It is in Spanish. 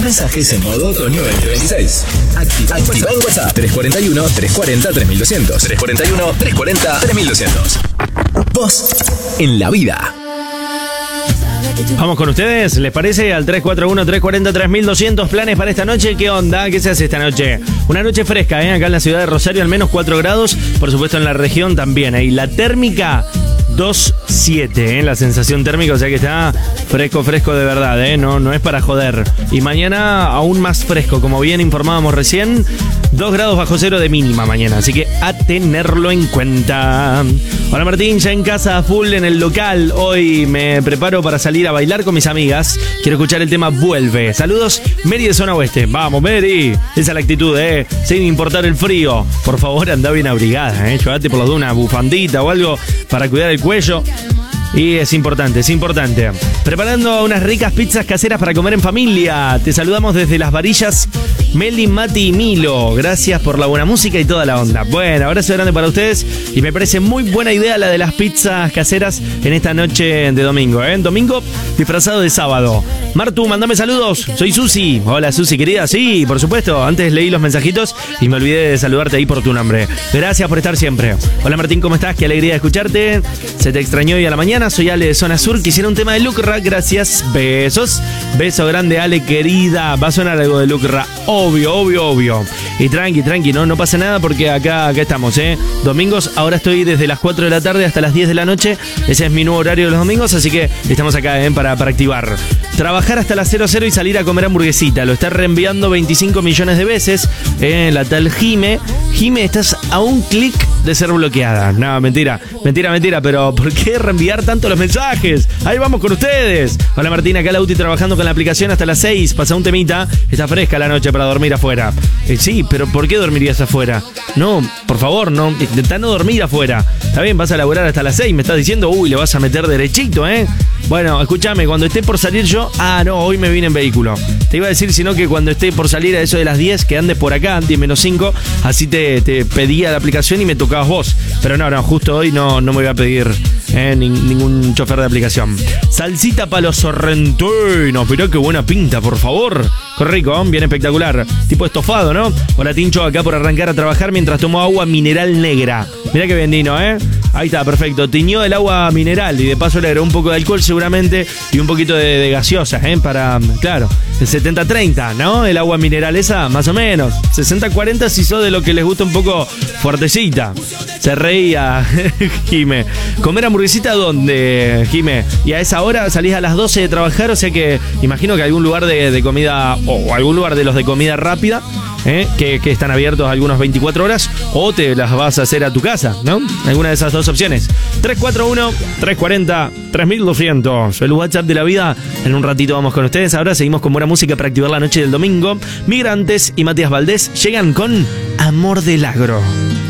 mensajes en modo otoño 2026. Activa el WhatsApp 341-340-3200. 341-340-3200. Vos en la vida. Vamos con ustedes, ¿les parece? Al 341-340-3200, planes para esta noche. ¿Qué onda? ¿Qué se hace esta noche? Una noche fresca, acá en la ciudad de Rosario, al menos 4 grados. Por supuesto en la región también. Y la térmica 2.7, la sensación térmica, o sea que está fresco de verdad, no es para joder. Y mañana aún más fresco, como bien informábamos recién, 2 grados bajo cero de mínima mañana, así que a tenerlo en cuenta. Hola Martín, ya en casa, full en el local. Hoy me preparo para salir a bailar con mis amigas. Quiero escuchar el tema Vuelve. Saludos, Mary de Zona Oeste. Vamos, Mary. Esa es la actitud, sin importar el frío. Por favor, anda bien abrigada, Llévate por los de una bufandita o algo para cuidar el cuello. Y es importante. Preparando unas ricas pizzas caseras para comer en familia. Te saludamos desde Las Varillas, Meli, Mati y Milo. Gracias por la buena música y toda la onda. Bueno, abrazo grande para ustedes. Y me parece muy buena idea la de las pizzas caseras en esta noche de domingo. Domingo disfrazado de sábado. Martu, mandame saludos. Soy Susi. Hola Susi, querida. Sí, por supuesto. Antes leí los mensajitos y me olvidé de saludarte ahí por tu nombre. Gracias por estar siempre. Hola Martín, ¿cómo estás? Qué alegría de escucharte. Se te extrañó hoy a la mañana. Soy Ale de Zona Sur. Quisiera un tema de Lucra. Gracias. Besos. Beso grande, Ale, querida. Va a sonar algo de Lucra. Obvio. Y tranqui, no pasa nada porque acá estamos, Domingos, ahora estoy desde las 4 de la tarde hasta las 10 de la noche. Ese es mi nuevo horario de los domingos, así que estamos acá, para activar. Trabajar hasta las 00 y salir a comer hamburguesita. Lo está reenviando 25 millones de veces. La tal Jime. Jime, estás a un clic de ser bloqueada. No, mentira, pero ¿por qué reenviar tanto los mensajes? Ahí vamos con ustedes. Hola Martina, acá la UTI trabajando con la aplicación hasta las 6. Pasa un temita. Está fresca la noche para dormir afuera. Sí, pero ¿por qué dormirías afuera? No, por favor, no. Intentá no dormir afuera. Está bien, vas a laburar hasta las 6. Me estás diciendo, le vas a meter derechito, Bueno, escúchame, cuando esté por salir yo... no, hoy me vine en vehículo. Te iba a decir, sino que cuando esté por salir a eso de las 10, que andes por acá, 10 menos 5, así te pedía la aplicación y me tocabas vos. Pero no, justo hoy no me voy a pedir ningún chofer de aplicación. Salsita para los sorrentinos. Mirá qué buena pinta, por favor. Qué rico, bien espectacular. Tipo estofado, ¿no? Hola Tincho, acá por arrancar a trabajar mientras tomo agua mineral negra. Mirá qué bien vino, Ahí está, perfecto. Tiñó el agua mineral y de paso le agregó un poco de alcohol seguramente y un poquito de gaseosa, para, claro, el 70-30, ¿no? El agua mineral esa, más o menos. 60-40 si sos de lo que les gusta un poco fuertecita. Se reía Jime. ¿Comer hamburguesita dónde, Jime? Y a esa hora salís a las 12 de trabajar, o sea que imagino que algún lugar de comida o algún lugar de los de comida rápida, que están abiertos algunos 24 horas, o te las vas a hacer a tu casa, ¿no? Alguna de esas dos opciones. 341-340-3200. El WhatsApp de la vida. En un ratito vamos con ustedes. Ahora seguimos con buena música para activar la noche del domingo. Migrantes y Matías Valdés llegan con Amor del Agro.